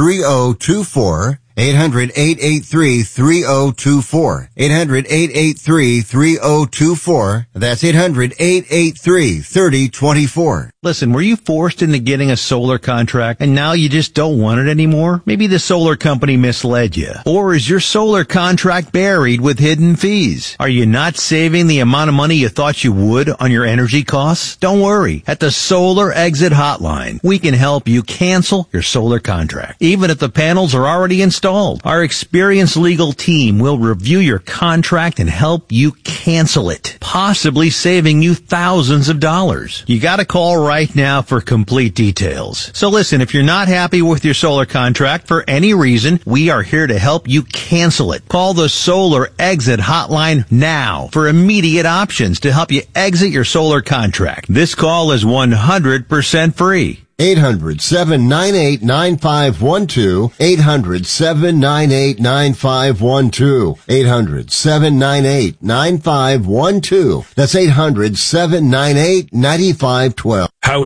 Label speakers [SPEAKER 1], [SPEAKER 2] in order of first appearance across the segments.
[SPEAKER 1] 800-883-3024. 800-883-3024. 800-883-3024. That's 800-883-3024.
[SPEAKER 2] Listen, were you forced into getting a solar contract and now you just don't want it anymore? Maybe the solar company misled you. Or is your solar contract buried with hidden fees? Are you not saving the amount of money you thought you would on your energy costs? Don't worry. At the Solar Exit Hotline, we can help you cancel your solar contract, even if the panels are already installed. Our experienced legal team will review your contract and help you cancel it, possibly saving you thousands of dollars. You gotta call right now for complete details. So listen, if you're not happy with your solar contract for any reason, we are here to help you cancel it. Call the Solar Exit Hotline now for immediate options to help you exit your solar contract. This call is 100% free.
[SPEAKER 1] 800-798-9512. 800-798-9512. 800-798-9512. That's 800-798-9512.
[SPEAKER 3] How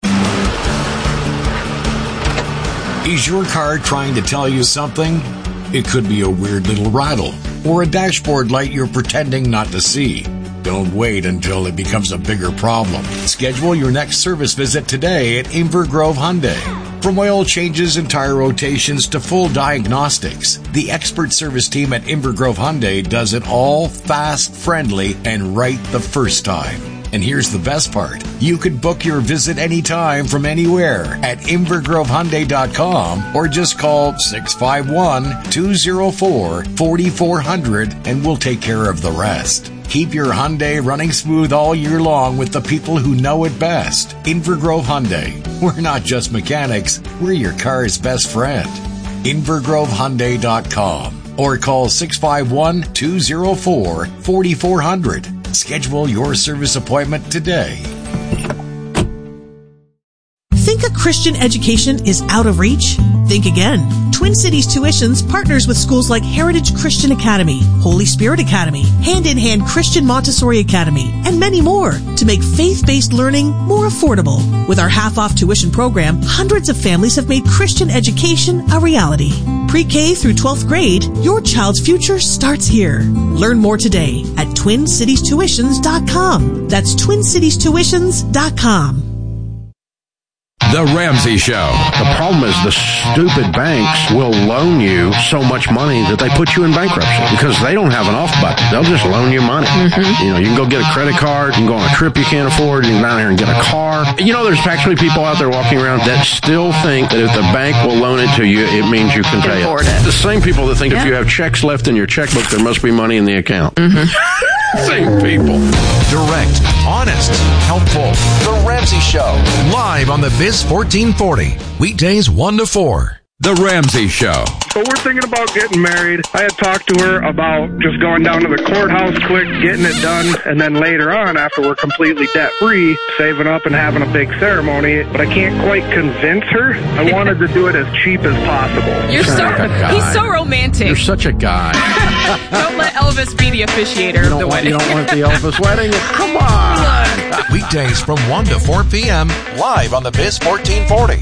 [SPEAKER 3] is your car trying to tell you something? It could be a weird little rattle or a dashboard light you're pretending not to see. Don't wait until it becomes a bigger problem. Schedule your next service visit today at Inver Grove Hyundai. From oil changes and tire rotations to full diagnostics, the expert service team at Inver Grove Hyundai does it all fast, friendly, and right the first time. And here's the best part. You can book your visit anytime from anywhere at InvergroveHyundai.com or just call 651-204-4400 and we'll take care of the rest. Keep your Hyundai running smooth all year long with the people who know it best. Inver Grove Hyundai. We're not just mechanics, we're your car's best friend. InvergroveHyundai.com or call 651-204-4400. Schedule your service appointment today.
[SPEAKER 4] Think a Christian education is out of reach? Think again. Twin Cities Tuitions partners with schools like Heritage Christian Academy, Holy Spirit Academy, Hand in Hand Christian Montessori Academy, and many more to make faith-based learning more affordable. With our half-off tuition program, hundreds of families have made Christian education a reality. Pre-K through 12th grade, your child's future starts here. Learn more today at TwinCitiesTuitions.com. That's TwinCitiesTuitions.com.
[SPEAKER 5] The Ramsey Show. The problem is the stupid banks will loan you so much money that they put you in bankruptcy because they don't have an off button. They'll just loan you money. Mm-hmm. You know, you can go get a credit card, you can go on a trip you can't afford, you can go down here and get a car. You know, there's actually people out there walking around that still think that if the bank will loan it to you, it means you can pay it. The same people that think if you have checks left in your checkbook, there must be money in the account. Mm-hmm. Same people.
[SPEAKER 6] Direct, honest, helpful. The Ramsey Show. Live on the Biz 1440. Weekdays 1 to 4.
[SPEAKER 5] The Ramsey Show.
[SPEAKER 7] So we're thinking about getting married. I had talked to her about just going down to the courthouse quick, getting it done, and then later on, after we're completely debt-free, saving up and having a big ceremony. But I can't quite convince her. I wanted to do it as cheap as possible.
[SPEAKER 8] He's so romantic.
[SPEAKER 5] You're such a guy.
[SPEAKER 8] Don't let Elvis be the officiator of the wedding.
[SPEAKER 5] You don't want the Elvis wedding? Come on.
[SPEAKER 6] Weekdays from 1 to 4 p.m. live on the Biz 1440.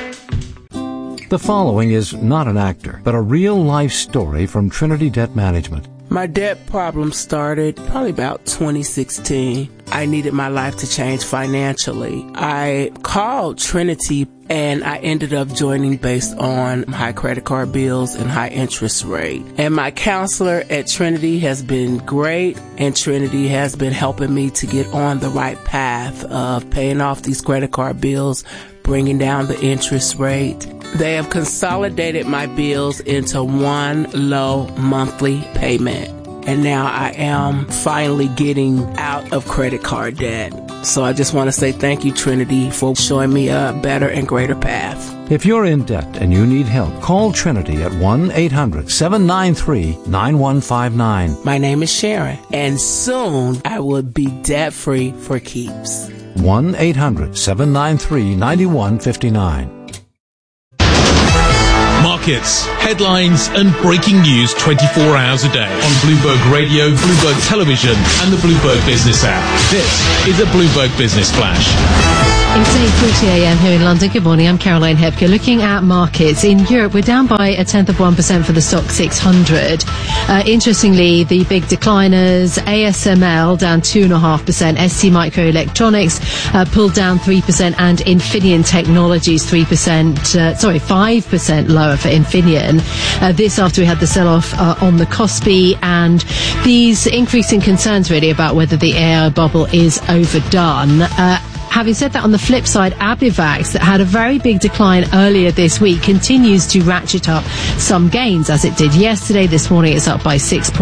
[SPEAKER 9] The following is not an actor, but a real-life story from Trinity Debt Management.
[SPEAKER 10] My debt problem started probably about 2016. I needed my life to change financially. I called Trinity and I ended up joining based on high credit card bills and high interest rate. And my counselor at Trinity has been great, and Trinity has been helping me to get on the right path of paying off these credit card bills, bringing down the interest rate. They have consolidated my bills into one low monthly payment. And now I am finally getting out of credit card debt. So I just want to say thank you, Trinity, for showing me a better and greater path.
[SPEAKER 9] If you're in debt and you need help, call Trinity at 1-800-793-9159.
[SPEAKER 10] My name is Sharon, and soon I will be debt-free for keeps.
[SPEAKER 9] 1-800-793-9159.
[SPEAKER 11] Markets, headlines, and breaking news 24 hours a day on Bloomberg Radio, Bloomberg Television, and the Bloomberg Business app. This is a Bloomberg Business Flash.
[SPEAKER 12] It's 8:40 a.m. here in London. Good morning, I'm Caroline Hebke. Looking at markets in Europe, we're down by 0.1% for the STOXX 600. Interestingly, the big decliners, ASML down 2.5%, ST Microelectronics pulled down 3%, and Infineon Technologies 5% lower for Infineon. This after we had the sell-off on the Kospi, and these increasing concerns really about whether the AI bubble is overdone. Having said that, on the flip side, Abivax, that had a very big decline earlier this week, continues to ratchet up some gains, as it did yesterday. This morning it's up by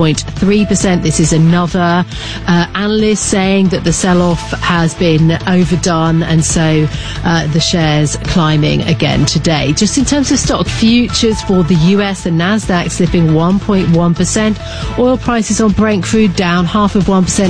[SPEAKER 12] 6.3%. This is another analyst saying that the sell-off has been overdone, and so the shares climbing again today. Just in terms of stock futures for the US, the Nasdaq slipping 1.1%. Oil prices on Brent crude down 0.5%,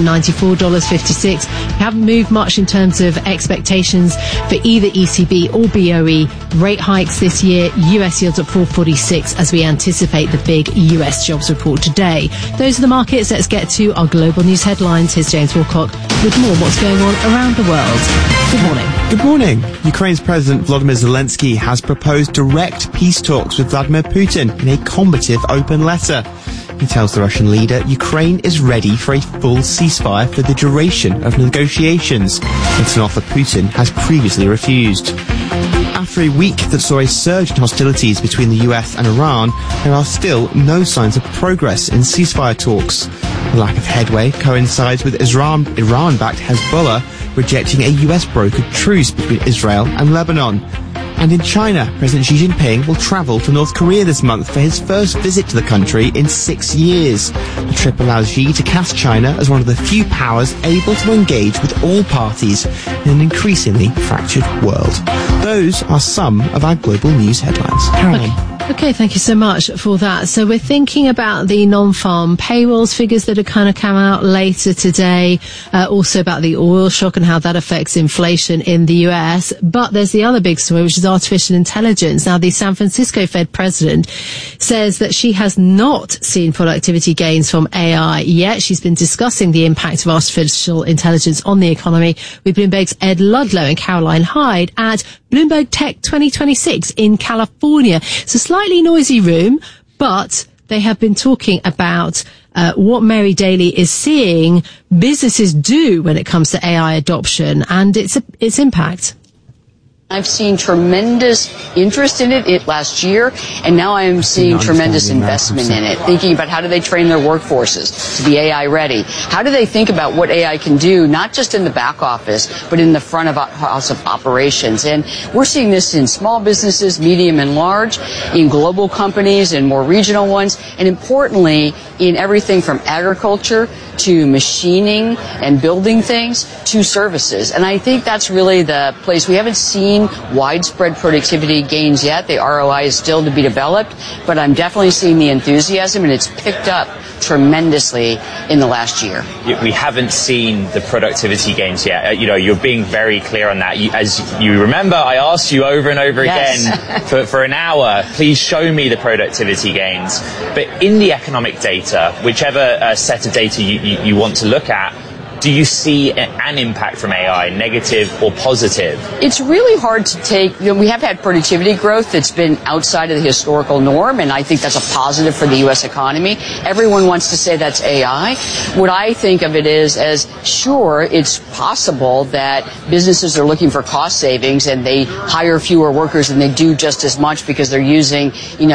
[SPEAKER 12] $94.56. We haven't moved much in terms of expectations for either ECB or BOE rate hikes this year. US yields at 4.46 as we anticipate the big US jobs report today. Those are the markets. Let's get to our global news headlines. Here's James Wilcock with more what's going on around the world. Good morning.
[SPEAKER 13] Good morning. Ukraine's President Volodymyr Zelensky has proposed direct peace talks with Vladimir Putin in a combative open letter. He tells the Russian leader Ukraine is ready for a full ceasefire for the duration of negotiations. It's an offer Putin has previously refused. After a week that saw a surge in hostilities between the US and Iran, there are still no signs of progress in ceasefire talks. The lack of headway coincides with Iran-backed Hezbollah rejecting a US-brokered truce between Israel and Lebanon. And in China, President Xi Jinping will travel to North Korea this month for his first visit to the country in 6 years. The trip allows Xi to cast China as one of the few powers able to engage with all parties in an increasingly fractured world. Those are some of our global news headlines. Caroline.
[SPEAKER 12] Okay, thank you so much for that. So we're thinking about the non-farm payrolls figures that are kind of come out later today, also about the oil shock and how that affects inflation in the US. But there's the other big story, which is artificial intelligence. Now, the San Francisco Fed president says that she has not seen productivity gains from AI yet. She's been discussing the impact of artificial intelligence on the economy with Bloomberg's Ed Ludlow and Caroline Hyde at Bloomberg Tech 2026 in California. It's a slightly noisy room, but they have been talking about what Mary Daly is seeing businesses do when it comes to AI adoption and its impact.
[SPEAKER 14] I've seen tremendous interest in it last year, and now I'm seeing tremendous investment in it, thinking about how do they train their workforces to be AI ready? How do they think about what AI can do, not just in the back office, but in the front of house of operations? And we're seeing this in small businesses, medium and large, in global companies and more regional ones, and importantly, in everything from agriculture to machining and building things to services. And I think that's really the place. We haven't seen widespread productivity gains yet. The ROI is still to be developed, but I'm definitely seeing the enthusiasm, and it's picked up tremendously in the last year.
[SPEAKER 15] We haven't seen the productivity gains yet. You're being very clear on that. As you remember, I asked you over and over again for an hour, please show me the productivity gains. But in the economic data, whichever set of data you want to look at, do you see an impact from AI, negative or positive?
[SPEAKER 14] It's really hard to take. We have had productivity growth that's been outside of the historical norm, and I think that's a positive for the U.S. economy. Everyone wants to say that's AI. What I think of it is as, sure, it's possible that businesses are looking for cost savings and they hire fewer workers and they do just as much because they're using, an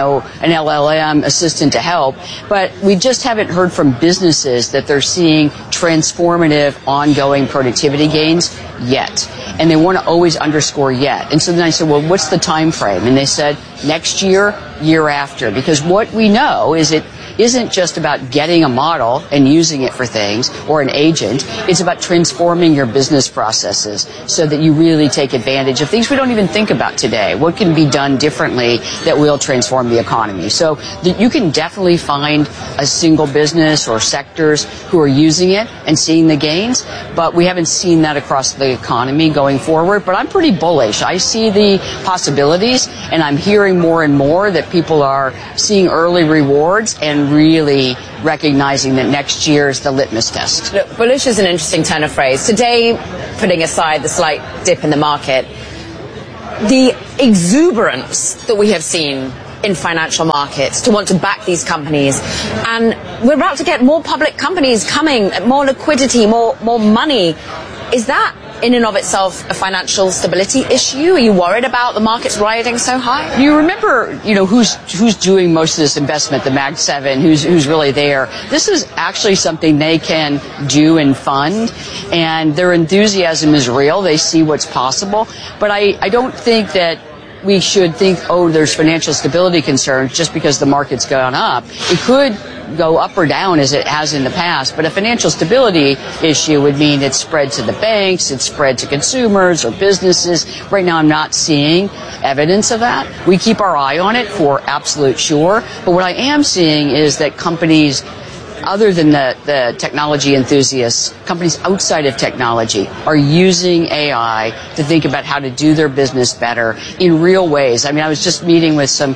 [SPEAKER 14] LLM assistant to help. But we just haven't heard from businesses that they're seeing transformative ongoing productivity gains yet. And they want to always underscore yet. And so then I said, well, what's the time frame? And they said next year, year after. Because what we know is it isn't just about getting a model and using it for things or an agent. It's about transforming your business processes so that you really take advantage of things we don't even think about today. What can be done differently that will transform the economy? So you can definitely find a single business or sectors who are using it and seeing the gains, but we haven't seen that across the economy going forward. But I'm pretty bullish. I see the possibilities, and I'm hearing more and more that people are seeing early rewards and and really recognizing that next year is the litmus test.
[SPEAKER 16] Look, bullish is an interesting turn of phrase. Today, putting aside the slight dip in the market, the exuberance that we have seen in financial markets to want to back these companies, and we're about to get more public companies coming, more liquidity, more money. Is that in and of itself a financial stability issue? Are you worried about the markets riding so high?
[SPEAKER 14] You remember, who's doing most of this investment, the Mag 7, who's really there. This is actually something they can do and fund, and their enthusiasm is real. They see what's possible. But I don't think that we should think, there's financial stability concerns just because the market's gone up. It could go up or down as it has in the past, but a financial stability issue would mean it's spread to the banks, it's spread to consumers or businesses. Right now I'm not seeing evidence of that. We keep our eye on it for absolute sure, but what I am seeing is that companies other than the technology enthusiasts, companies outside of technology are using AI to think about how to do their business better in real ways. I mean, I was just meeting with some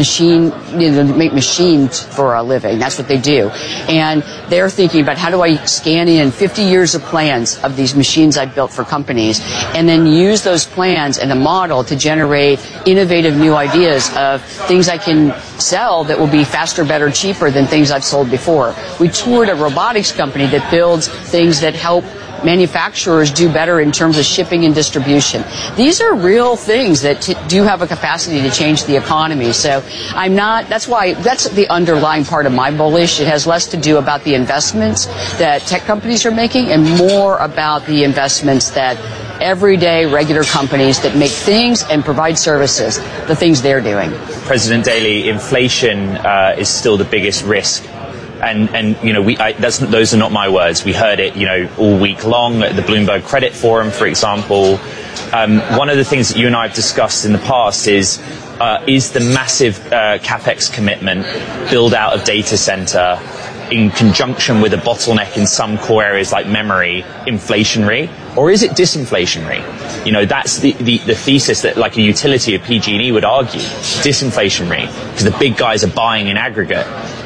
[SPEAKER 14] make machines for a living. That's what they do. And they're thinking about how do I scan in 50 years of plans of these machines I've built for companies and then use those plans and a model to generate innovative new ideas of things I can sell that will be faster, better, cheaper than things I've sold before. We toured a robotics company that builds things that help manufacturers do better in terms of shipping and distribution. These are real things that do have a capacity to change the economy. So that's the underlying part of my bullish. It has less to do about the investments that tech companies are making and more about the investments that everyday regular companies that make things and provide services, the things they're doing.
[SPEAKER 15] President Daly, inflation is still the biggest risk. And those are not my words. We heard it, all week long at the Bloomberg Credit Forum, for example. One of the things that you and I have discussed in the past is the massive capex commitment, build out of data center, in conjunction with a bottleneck in some core areas like memory, inflationary, or is it disinflationary? That's the thesis that like a utility of PG&E would argue, disinflationary, because the big guys are buying in aggregate.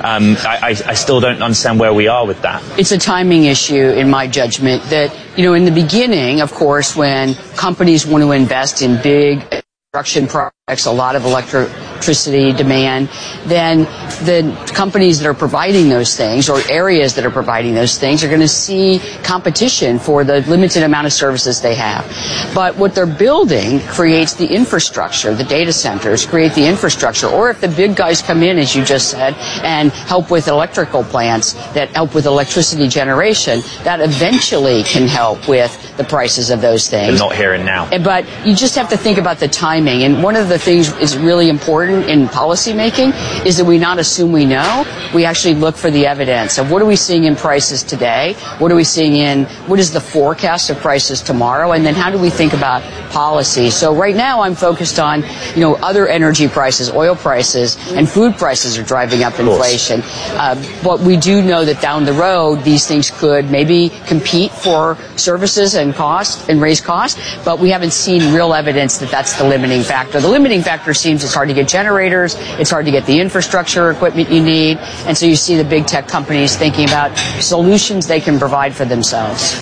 [SPEAKER 15] I still don't understand where we are with that.
[SPEAKER 14] It's a timing issue, in my judgment, that, in the beginning, of course, when companies want to invest in big construction projects, a lot of electricity demand, then the companies that are providing those things or areas that are providing those things are going to see competition for the limited amount of services they have. But what they're building creates the infrastructure. The data centers create the infrastructure. Or if the big guys come in, as you just said, and help with electrical plants that help with electricity generation, that eventually can help with the prices of those things.
[SPEAKER 15] But not here and now.
[SPEAKER 14] But you just have to think about the timing. And one of the things is really important in policy making is that we not assume we know. We actually look for the evidence of what are we seeing in prices today? What are we seeing what is the forecast of prices tomorrow? And then how do we think about policy? So right now I'm focused on, other energy prices, oil prices, and food prices are driving up inflation. But we do know that down the road, these things could maybe compete for services and cost and raise costs, but we haven't seen real evidence that that's the limiting factor. The limiting factor seems it's hard to get generators, it's hard to get the infrastructure equipment you need, and so you see the big tech companies thinking about solutions they can provide for themselves.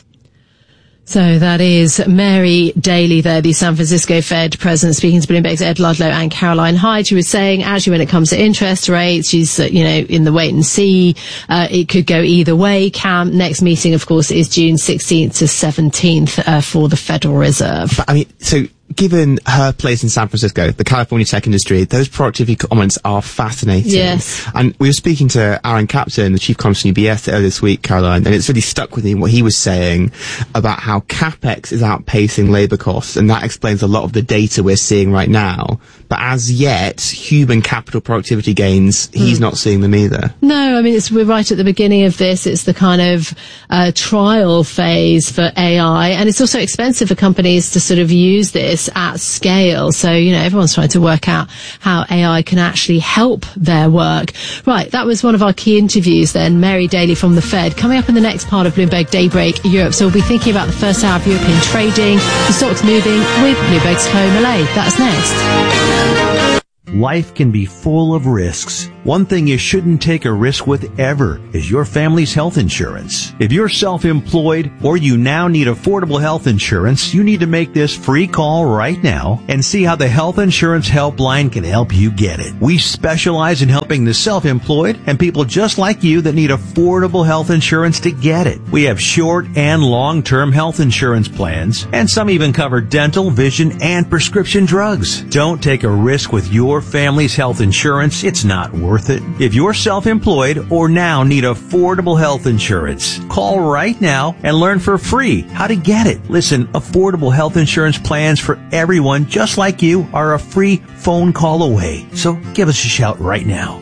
[SPEAKER 12] So that is Mary Daly there, the San Francisco Fed president, speaking to Bloomberg's Ed Ludlow and Caroline Hyde. She was saying, actually, when it comes to interest rates, she's, in the wait and see. It could go either way. Next meeting, of course, is June 16th to 17th for the Federal Reserve.
[SPEAKER 13] Given her place in San Francisco, the California tech industry, those productivity comments are fascinating.
[SPEAKER 12] Yes.
[SPEAKER 13] And we were speaking to Aaron Captain, the chief economist from UBS earlier this week, Caroline, and it's really stuck with me what he was saying about how CapEx is outpacing labour costs, and that explains a lot of the data we're seeing right now. But as yet, human capital productivity gains, he's not seeing them either.
[SPEAKER 12] No, we're right at the beginning of this. It's the kind of trial phase for AI, and it's also expensive for companies to sort of use this at scale. So, everyone's trying to work out how AI can actually help their work. Right, that was one of our key interviews then, Mary Daly from the Fed. Coming up in the next part of Bloomberg Daybreak Europe, so we'll be thinking about the first hour of European trading, the stocks moving with Bloomberg's Chloe Millay. That's next.
[SPEAKER 2] Life can be full of risks. One thing you shouldn't take a risk with ever is your family's health insurance. If you're self-employed or you now need affordable health insurance, you need to make this free call right now and see how the Health Insurance Helpline can help you get it. We specialize in helping the self-employed and people just like you that need affordable health insurance to get it. We have short and long-term health insurance plans, and some even cover dental, vision, and prescription drugs. Don't take a risk with your family's health insurance. It's not worth it. If you're self-employed or now need affordable health insurance, call right now and learn for free how to get it. Listen, affordable health insurance plans for everyone just like you are a free phone call away. So give us a shout right now.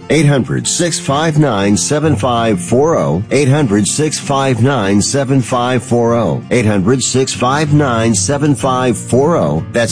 [SPEAKER 1] 800-659-7540. 800-659-7540. 800-659-7540. That's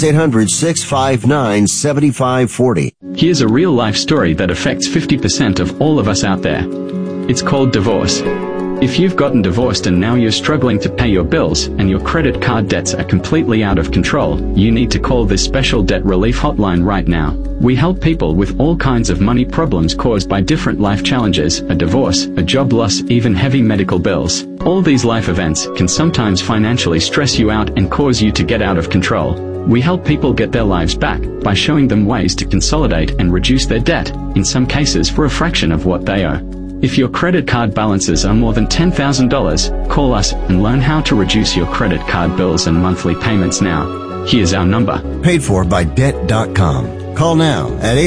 [SPEAKER 1] 800-659-7540.
[SPEAKER 17] Here's a real-life story that affects 50% of all of us out there. It's called divorce. If you've gotten divorced and now you're struggling to pay your bills and your credit card debts are completely out of control, you need to call this special debt relief hotline right now. We help people with all kinds of money problems caused by different life challenges, a divorce, a job loss, even heavy medical bills. All these life events can sometimes financially stress you out and cause you to get out of control. We help people get their lives back by showing them ways to consolidate and reduce their debt, in some cases for a fraction of what they owe. If your credit card balances are more than $10,000, call us and learn how to reduce your credit card bills and monthly payments now. Here's our number.
[SPEAKER 1] Paid for by Debt.com. Call now at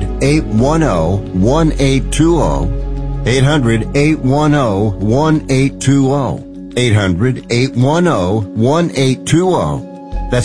[SPEAKER 1] 800-810-1820. 800-810-1820. 800-810-1820. That's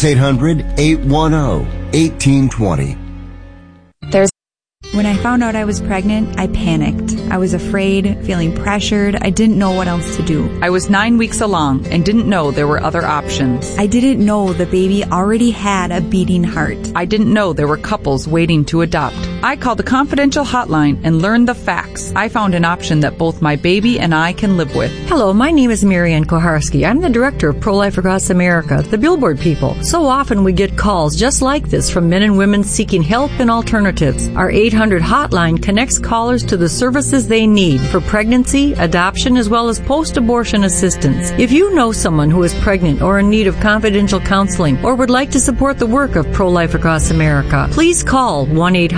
[SPEAKER 1] 800-810-1820.
[SPEAKER 18] When I found out I was pregnant, I panicked. I was afraid, feeling pressured. I didn't know what else to do.
[SPEAKER 19] I was 9 weeks along and didn't know there were other options.
[SPEAKER 18] I didn't know the baby already had a beating heart.
[SPEAKER 19] I didn't know there were couples waiting to adopt. I called the confidential hotline and learned the facts. I found an option that both my baby and I can live with.
[SPEAKER 20] Hello, my name is Marianne Koharski. I'm the director of Pro-Life Across America, the Billboard people. So often we get calls just like this from men and women seeking help and alternatives. Our 800 hotline connects callers to the services they need for pregnancy, adoption, as well as post-abortion assistance. If you know someone who is pregnant or in need of confidential counseling or would like to support the work of Pro-Life Across America, please call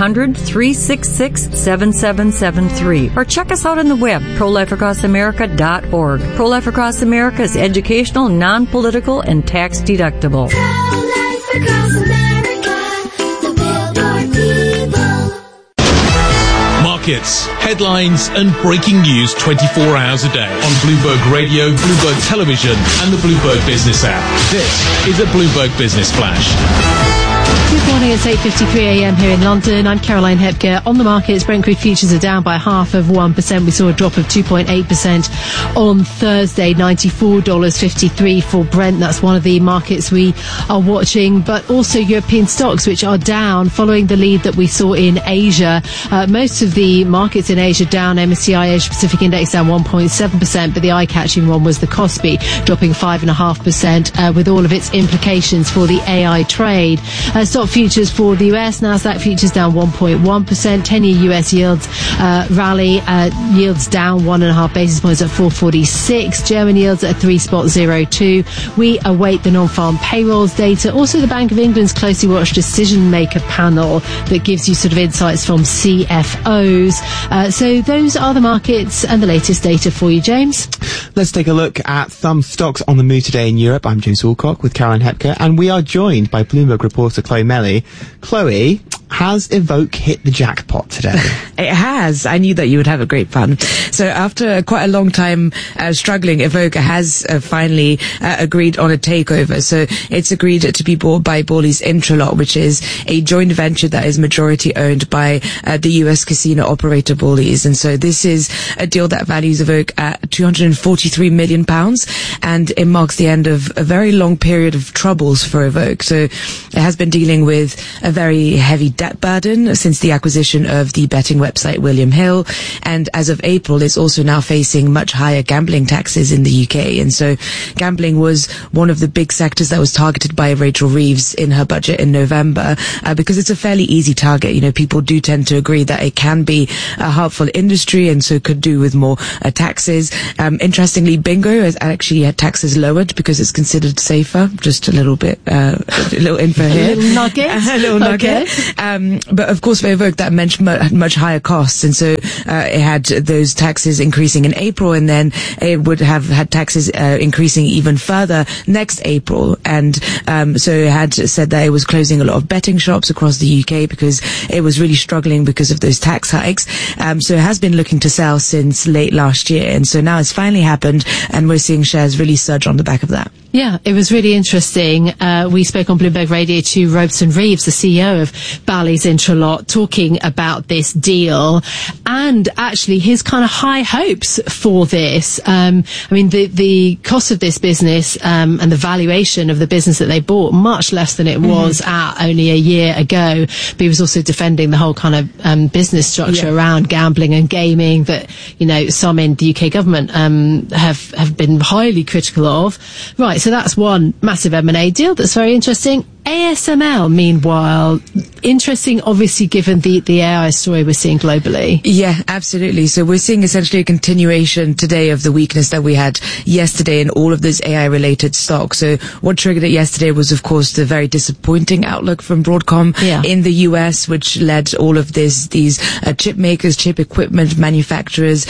[SPEAKER 20] 1-800-366-7773 or check us out on the web, prolifeacrossamerica.org. Pro-Life Across America is educational, non-political, and tax deductible.
[SPEAKER 21] Pro-Life Across America, the Billboard people.
[SPEAKER 11] Markets, headlines, and breaking news 24 hours a day on Bloomberg Radio, Bloomberg Television, and the Bloomberg Business app. This is a Bloomberg Business Flash.
[SPEAKER 12] Good morning, it's 8:53 a.m. here in London. I'm Caroline Hepker. On the markets, Brent crude futures are down by 0.5%. We saw a drop of 2.8% on Thursday, $94.53 for Brent. That's one of the markets we are watching, but also European stocks, which are down following the lead that we saw in Asia. Most of the markets in Asia down. MSCI Asia Pacific Index down 1.7%, but the eye-catching one was the Kospi, dropping 5.5% with all of its implications for the AI trade. Stock futures for the US, Nasdaq futures down 1.1%. 10-year US yields rally, yields down 1.5 basis points at 446. German yields at 3.02. We await the non-farm payrolls data. Also, the Bank of England's closely watched decision maker panel that gives you sort of insights from CFOs. So those are the markets and the latest data for you, James.
[SPEAKER 13] Let's take a look at some stocks on the move today in Europe. I'm James Woolcock with Caroline Hepker, and we are joined by Bloomberg reporter Chloe Melly. Chloe, has Evoke hit the jackpot today?
[SPEAKER 22] It has. I knew that you would have a great fun. So after quite a long time struggling, Evoke has finally agreed on a takeover. So it's agreed to be bought by Bally's Intralot, which is a joint venture that is majority owned by the US casino operator Bally's. And so this is a deal that values Evoke at £243 million, and it marks the end of a very long period of troubles for Evoke. So it has been dealing with a very heavy debt burden since the acquisition of the betting website William Hill. And as of April, it's also now facing much higher gambling taxes in the UK. And so gambling was one of the big sectors that was targeted by Rachel Reeves in her budget in November, because it's a fairly easy target. You know, people do tend to agree that it can be a helpful industry and so could do with more taxes. Interestingly, bingo has actually had taxes lowered because it's considered safer. Just a little bit, a little info here.
[SPEAKER 12] A little nugget.
[SPEAKER 22] A little nugget. But of course, for Evoke, that meant much higher costs. And so it had those taxes increasing in April, and then it would have had taxes increasing even further next April. And so it had said that it was closing a lot of betting shops across the UK because it was really struggling because of those tax hikes. So it has been looking to sell since late last year. And so now it's finally happened, and we're seeing shares really surge on the back of that.
[SPEAKER 12] Yeah, it was really interesting. We spoke on Bloomberg Radio to Robeson Reeves, the CEO of Bally's Intralot, talking about this deal and actually his kind of high hopes for this. I mean, the cost of this business and the valuation of the business that they bought, much less than it was at only a year ago. But he was also defending the whole kind of business structure around gambling and gaming that, you know, some in the UK government have been highly critical of. Right, so that's one massive M&A deal that's very interesting. ASML, meanwhile, interesting, obviously, given the AI story we're seeing globally.
[SPEAKER 22] Yeah, absolutely. So we're seeing essentially a continuation today of the weakness that we had yesterday in all of those AI-related stocks. So what triggered it yesterday was, of course, the very disappointing outlook from Broadcom in the US, which led all of these chip makers, chip equipment manufacturers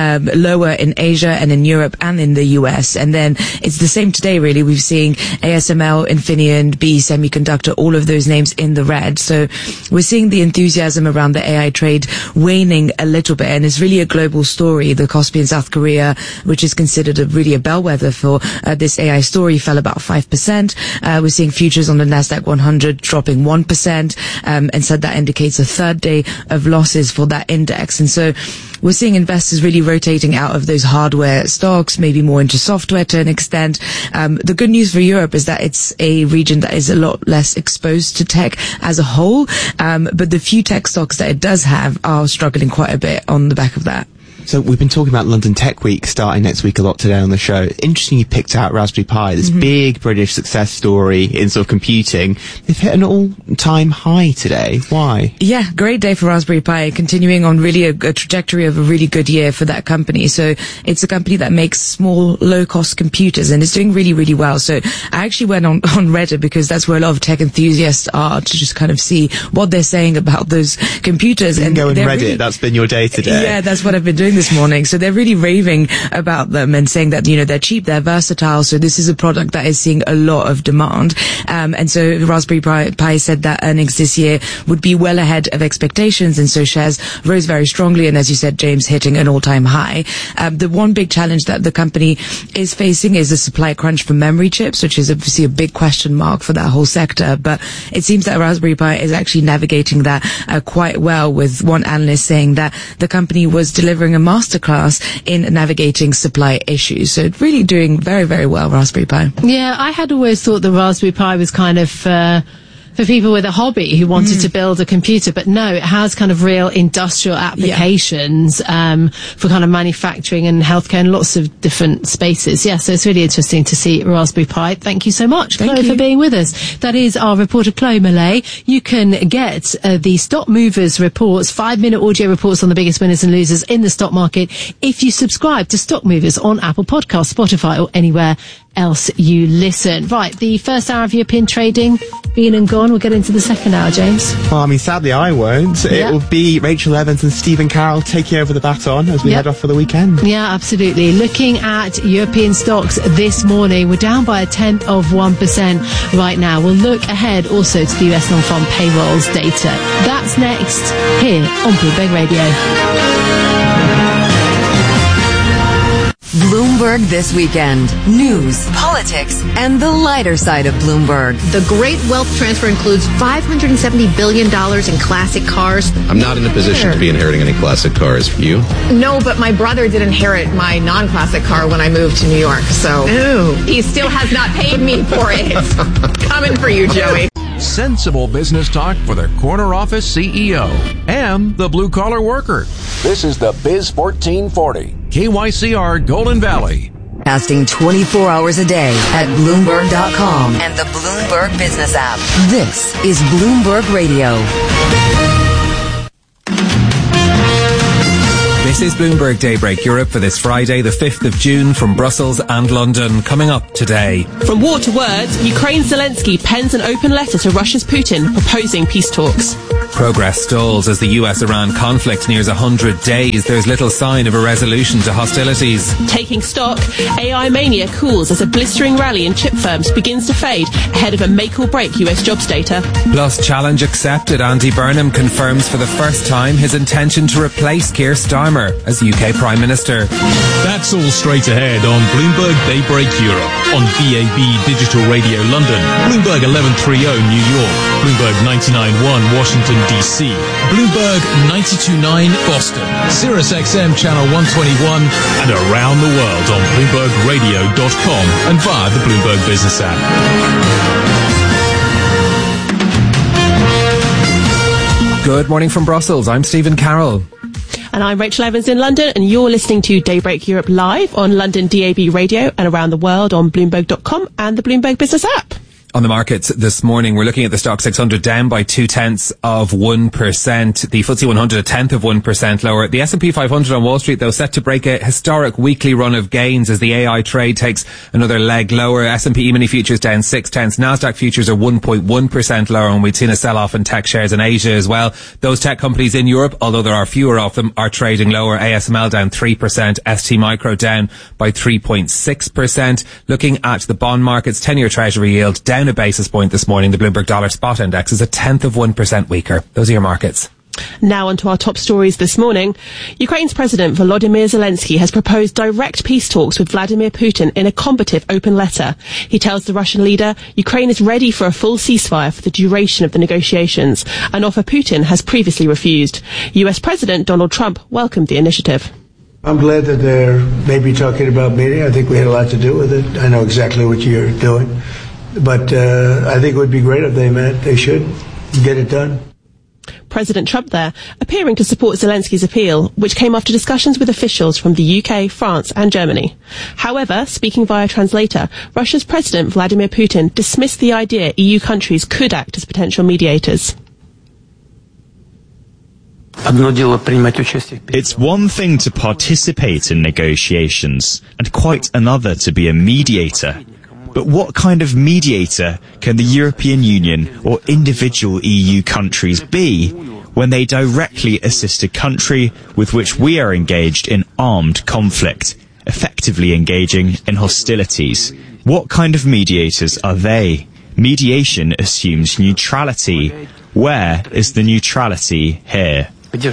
[SPEAKER 22] lower in Asia and in Europe and in the US. And then it's the same today, really. We've seen ASML, Infineon, BE Semiconductor, all of those names in the red. So we're seeing the enthusiasm around the AI trade waning a little bit, and it's really a global story. The Kospi in South Korea, which is considered really a bellwether for this AI story, fell about 5%. We're seeing futures on the Nasdaq 100 dropping 1%, and said that indicates a third day of losses for that index. And so we're seeing investors really rotating out of those hardware stocks, maybe more into software to an extent. The good news for Europe is that it's a region that is a lot less exposed to tech as a whole, but the few tech stocks that it does have are struggling quite a bit on the back of that.
[SPEAKER 13] So we've been talking about London Tech Week starting next week a lot today on the show. Interesting you picked out Raspberry Pi, this big British success story in sort of computing. They've hit an all-time high today. Why?
[SPEAKER 22] Yeah, great day for Raspberry Pi, continuing on really a trajectory of a really good year for that company. So it's a company that makes small, low-cost computers, and it's doing really, really well. So I actually went on Reddit because that's where a lot of tech enthusiasts are, to just kind of see what they're saying about those computers.
[SPEAKER 13] And go on Reddit, really, that's been your day today.
[SPEAKER 22] Yeah, that's what I've been doing this morning. So they're really raving about them and saying that, you know, they're cheap, they're versatile. So this is a product that is seeing a lot of demand. And so Raspberry Pi said that earnings this year would be well ahead of expectations. And so shares rose very strongly. And as you said, James, hitting an all-time high. The one big challenge that the company is facing is the supply crunch for memory chips, which is obviously a big question mark for that whole sector. But it seems that Raspberry Pi is actually navigating that quite well, with one analyst saying that the company was delivering a masterclass in navigating supply issues. So really doing very, very well, Raspberry Pi.
[SPEAKER 12] Yeah, I had always thought the Raspberry Pi was kind of for people with a hobby who wanted to build a computer, but no, it has kind of real industrial applications for kind of manufacturing and healthcare and lots of different spaces. Yeah, so it's really interesting to see Raspberry Pi. Thank you so much, Chloe, for being with us. That is our reporter, Chloe Mallet. You can get the Stock Movers reports, 5-minute audio reports on the biggest winners and losers in the stock market, if you subscribe to Stock Movers on Apple Podcasts, Spotify, or anywhere else you listen. Right, the first hour of European trading been and gone. We'll get into the second hour, James.
[SPEAKER 13] Well, I mean, sadly I won't. It will be Rachel Evans and Stephen Carroll taking over the baton as we head off for the weekend.
[SPEAKER 12] Yeah, absolutely. Looking at European stocks this morning, we're down by 0.1% right now. We'll look ahead also to the US non-farm payrolls data. That's next here on Bloomberg Radio.
[SPEAKER 3] Bloomberg This Weekend. News, politics, and the lighter side of Bloomberg.
[SPEAKER 4] The great wealth transfer includes $570 billion in classic cars.
[SPEAKER 23] I'm not in a position to be inheriting any classic cars. You?
[SPEAKER 4] No, but my brother did inherit my non-classic car when I moved to New York, so he still has not paid me for it. Coming for you, Joey.
[SPEAKER 6] sensible business talk for the corner office CEO and the blue-collar worker. This is the Biz 1440, KYCR Golden Valley.
[SPEAKER 3] Casting 24 hours a day at Bloomberg.com and the Bloomberg Business app. This is Bloomberg Radio.
[SPEAKER 5] This is Bloomberg Daybreak Europe for this Friday, the 5th of June, from Brussels and London. Coming up today.
[SPEAKER 7] From war to words, Ukraine's Zelensky pens an open letter to Russia's Putin proposing peace talks.
[SPEAKER 5] Progress stalls as the US-Iran conflict nears 100 days. There's little sign of a resolution to hostilities.
[SPEAKER 7] Taking stock, AI mania cools as a blistering rally in chip firms begins to fade ahead of a make-or-break US jobs data.
[SPEAKER 5] Plus, challenge accepted. Andy Burnham confirms for the first time his intention to replace Keir Starmer as UK Prime Minister.
[SPEAKER 11] That's all straight ahead on Bloomberg Daybreak Europe, on DAB Digital Radio London, Bloomberg 1130 New York, Bloomberg 99.1 Washington DC, Bloomberg 92.9 Boston, Sirius XM Channel 121, and around the world on BloombergRadio.com and via the Bloomberg Business app.
[SPEAKER 5] Good morning from Brussels. I'm Stephen Carroll.
[SPEAKER 7] And I'm Rachel Evans in London, and you're listening to Daybreak Europe live on London DAB Radio and around the world on Bloomberg.com and the Bloomberg Business app.
[SPEAKER 5] On the markets this morning, we're looking at the stock 600 down by 0.2%. The FTSE 100 0.1% lower. The S&P 500 on Wall Street, though, set to break a historic weekly run of gains as the AI trade takes another leg lower. S&P E-mini futures down 0.6. Nasdaq futures are 1.1% lower, and we've seen a sell-off in tech shares in Asia as well. Those tech companies in Europe, although there are fewer of them, are trading lower. ASML down 3%. ST Micro down by 3.6%. Looking at the bond markets, 10-year Treasury yield down a basis point this morning. The Bloomberg Dollar Spot Index is 0.1% weaker. Those are your markets.
[SPEAKER 7] Now on to our top stories this morning. Ukraine's President Volodymyr Zelensky has proposed direct peace talks with Vladimir Putin in a combative open letter. He tells the Russian leader Ukraine is ready for a full ceasefire for the duration of the negotiations, an offer Putin has previously refused. US President Donald Trump welcomed the initiative.
[SPEAKER 8] I'm glad that they're maybe talking about meeting. I think we had a lot to do with it. I know exactly what you're doing. But I think it would be great if they met. They should get it done.
[SPEAKER 7] President Trump there, appearing to support Zelensky's appeal, which came after discussions with officials from the UK, France and Germany. However, speaking via translator, Russia's President Vladimir Putin dismissed the idea EU countries could act as potential mediators.
[SPEAKER 24] It's one thing to participate in negotiations, and quite another to be a mediator. But what kind of mediator can the European Union or individual EU countries be when they directly assist a country with which we are engaged in armed conflict, effectively engaging in hostilities? What kind of mediators are they? Mediation assumes neutrality. Where is the neutrality here?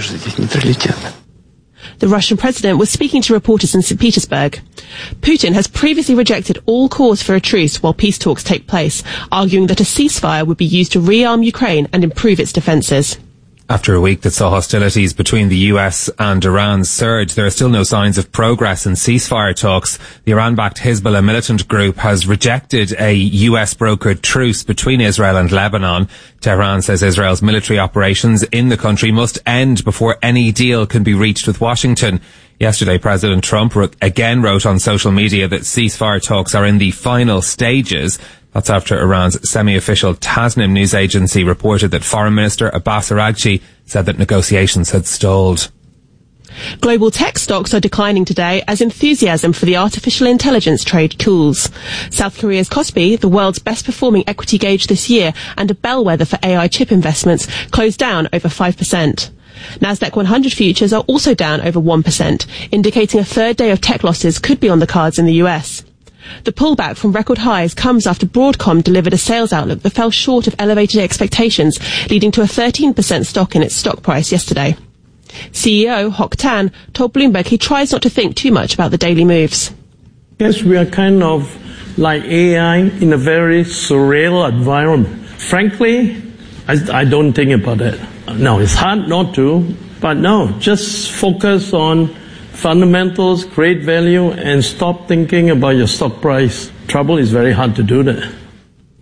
[SPEAKER 7] The Russian president was speaking to reporters in St. Petersburg. Putin has previously rejected all calls for a truce while peace talks take place, arguing that a ceasefire would be used to rearm Ukraine and improve its defences.
[SPEAKER 5] After a week that saw hostilities between the US and Iran surge, there are still no signs of progress in ceasefire talks. The Iran-backed Hezbollah militant group has rejected a US-brokered truce between Israel and Lebanon. Tehran says Israel's military operations in the country must end before any deal can be reached with Washington. Yesterday, President Trump again wrote on social media that ceasefire talks are in the final stages. That's after Iran's semi-official Tasnim news agency reported that Foreign Minister Abbas Araghchi said that negotiations had stalled.
[SPEAKER 7] Global tech stocks are declining today as enthusiasm for the artificial intelligence trade cools. South Korea's Kospi, the world's best performing equity gauge this year and a bellwether for AI chip investments, closed down over 5%. Nasdaq 100 futures are also down over 1%, indicating a third day of tech losses could be on the cards in the US. The pullback from record highs comes after Broadcom delivered a sales outlook that fell short of elevated expectations, leading to a 13% stock in its stock price yesterday. CEO Hock Tan told Bloomberg he tries not to think too much about the daily moves.
[SPEAKER 25] Yes, we are kind of like AI in a very surreal environment. Frankly, I don't think about it. No, it's hard not to, but no, just focus on fundamentals, create value, and stop thinking about your stock price. Trouble is very hard to do that.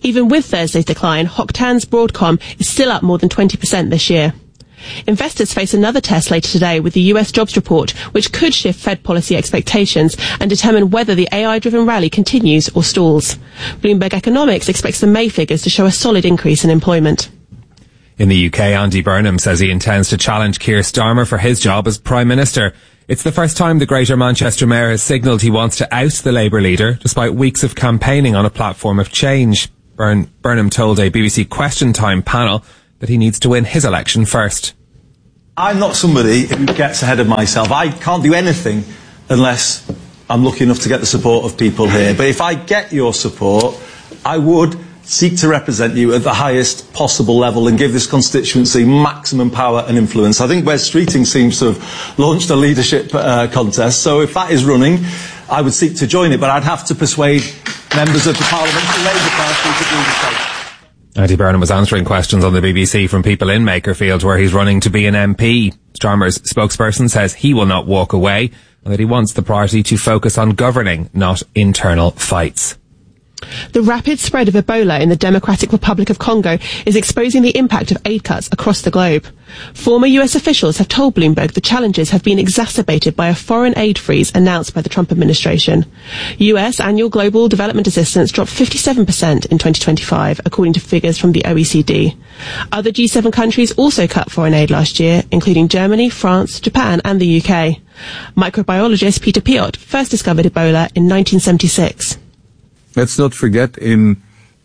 [SPEAKER 7] Even with Thursday's decline, Hock-Tan's Broadcom is still up more than 20% this year. Investors face another test later today with the US jobs report, which could shift Fed policy expectations and determine whether the AI-driven rally continues or stalls. Bloomberg Economics expects the May figures to show a solid increase in employment.
[SPEAKER 5] In the UK, Andy Burnham says he intends to challenge Keir Starmer for his job as Prime Minister. It's the first time the Greater Manchester Mayor has signalled he wants to oust the Labour leader, despite weeks of campaigning on a platform of change. Burnham told a BBC Question Time panel that he needs to win his election first.
[SPEAKER 9] I'm not somebody who gets ahead of myself. I can't do anything unless I'm lucky enough to get the support of people here. But if I get your support, I would seek to represent you at the highest possible level and give this constituency maximum power and influence. I think Wes Streeting seems to have launched a leadership contest, so if that is running, I would seek to join it, but I'd have to persuade members of the Parliamentary Labour Party to do the same.
[SPEAKER 5] Andy Burnham was answering questions on the BBC from people in Makerfield, where he's running to be an MP. Starmer's spokesperson says he will not walk away and that he wants the party to focus on governing, not internal fights.
[SPEAKER 7] The rapid spread of Ebola in the Democratic Republic of Congo is exposing the impact of aid cuts across the globe. Former US officials have told Bloomberg the challenges have been exacerbated by a foreign aid freeze announced by the Trump administration. US annual global development assistance dropped 57% in 2025, according to figures from the OECD. Other G7 countries also cut foreign aid last year, including Germany, France, Japan and the UK. Microbiologist Peter Piot first discovered Ebola in 1976.
[SPEAKER 10] Let's not forget, in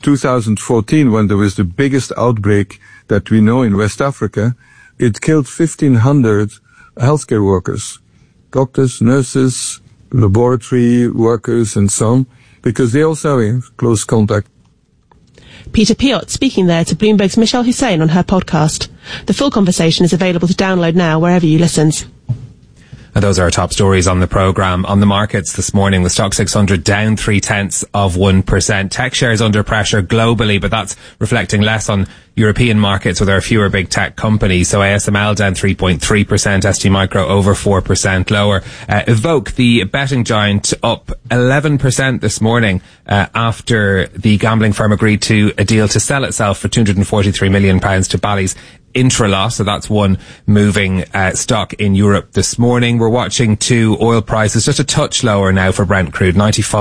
[SPEAKER 10] 2014, when there was the biggest outbreak that we know in West Africa, it killed 1,500 healthcare workers, doctors, nurses, laboratory workers, and so on, because they also are in close contact.
[SPEAKER 7] Peter Piot speaking there to Bloomberg's Michelle Hussein on her podcast. The full conversation is available to download now wherever you listen.
[SPEAKER 5] And those are our top stories on the programme. On the markets this morning, the Stock 600 down 0.3%. Tech shares under pressure globally, but that's reflecting less on European markets where there are fewer big tech companies. So ASML down 3.3%, ST Micro over 4% lower. Evoke, the betting giant, up 11% this morning after the gambling firm agreed to a deal to sell itself for £243 million to Bally's Intralot, so that's one moving stock in Europe this morning. We're watching two oil prices just a touch lower now for Brent crude,